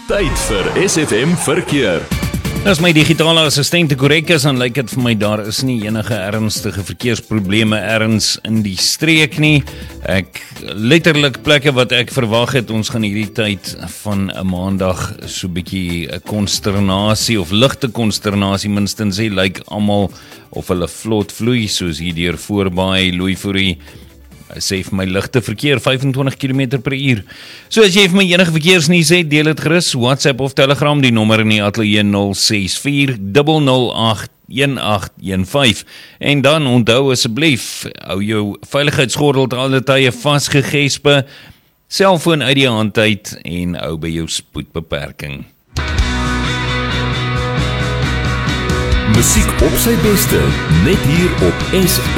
Tyd vir SFM Verkeer. As my digitale assistente korrek is, dan lyk dit vir my daar is nie enige ernstige verkeersprobleme ergens in die streek nie. Ek letterlik plekke wat ek verwag het, ons gaan hierdie tyd van 'n maandag so 'n bietjie 'n konsternasie of ligte konsternasie minstens sê, lyk almal of hulle vlot vloei soos hier deur voorbaai Louisvourie. Sê vir my ligte verkeer 25 km/h. So as jy vir my enige verkeersnuus het, deel dit gerus WhatsApp of Telegram, die nommer in die ateljee 064 008 1815. En dan onthou asseblief, hou jou veiligheidsgordel te alle tye vasgegespe, selfoon uit die hand uit en hou by jou spoedbeperking. Musiek op sy beste, net hier op SFM.